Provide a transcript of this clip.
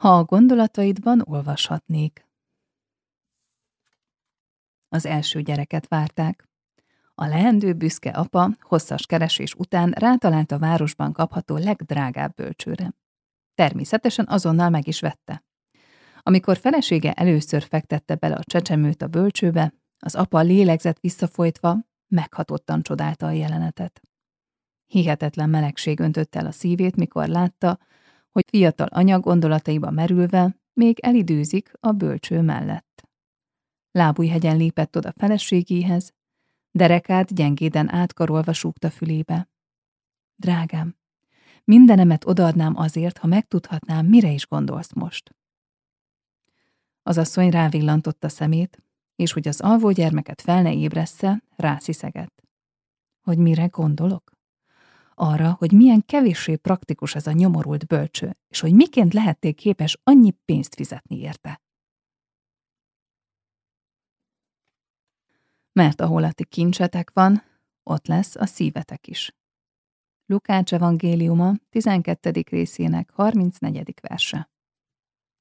Ha a gondolataidban olvashatnék. Az első gyereket várták. A leendő büszke apa hosszas keresés után rátalált a városban kapható legdrágább bölcsőre. Természetesen azonnal meg is vette. Amikor felesége először fektette bele a csecsemőt a bölcsőbe, az apa lélegzett visszafolytva, meghatottan csodálta a jelenetet. Hihetetlen melegség öntötte el a szívét, mikor látta, hogy fiatal anya gondolataiba merülve még elidőzik a bölcső mellett. Lábújhegyen lépett oda feleségéhez, derekát gyengéden átkarolva súgta fülébe. Drágám, mindenemet odaadnám azért, ha megtudhatnám, mire is gondolsz most. Az asszony rávillantotta szemét, és hogy az alvó gyermeket fel ne ébressze, rásziszegett. Hogy mire gondolok? Arra, hogy milyen kevéssé praktikus ez a nyomorult bölcső, és hogy miként lehettél képes annyi pénzt fizetni érte. Mert ahol a ti kincsetek van, ott lesz a szívetek is. Lukács evangéliuma 12. részének 34. verse.